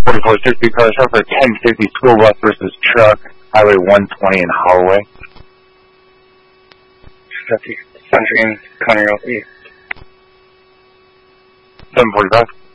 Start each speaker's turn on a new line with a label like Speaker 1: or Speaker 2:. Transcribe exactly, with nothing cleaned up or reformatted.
Speaker 1: forty-four sixty, car shop for ten fifty school bus versus truck, Highway one twenty in Holloway.
Speaker 2: Century and Connery East.
Speaker 1: seven forty-five.